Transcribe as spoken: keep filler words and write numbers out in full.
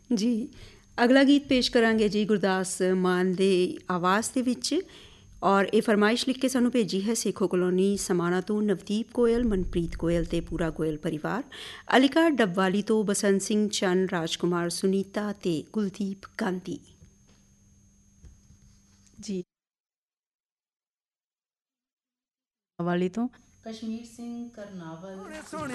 ਜੀ ਅਗਲਾ ਗੀਤ ਪੇਸ਼ ਕਰਾਂਗੇ ਜੀ ਗੁਰਦਾਸ ਮਾਨ ਦੇ ਆਵਾਜ਼ ਦੇ ਵਿੱਚ, ਔਰ ਇਹ ਫਰਮਾਇਸ਼ ਲਿਖ ਕੇ ਸਾਨੂੰ ਭੇਜੀ ਹੈ ਸੇਖੋ ਕਲੋਨੀ ਸਮਾਣਾ ਤੋਂ ਨਵਦੀਪ ਗੋਇਲ, ਮਨਪ੍ਰੀਤ ਗੋਇਲ ਤੇ ਪੂਰਾ ਗੋਇਲ ਪਰਿਵਾਰ। ਅਲੀਕਾ ਡੱਬਵਾਲੀ ਤੋਂ ਬਸੰਤ ਸਿੰਘ ਚੰਨ, ਰਾਜਕੁਮਾਰ, ਸੁਨੀਤਾ ਤੇ ਕੁਲਦੀਪ ਗਾਂਧੀ। ਜੀ ਵਾਲੀ ਤੋਂ ਕਸ਼ਮੀਰ ਸਿੰਘ ਕਰਨਾਵਲ।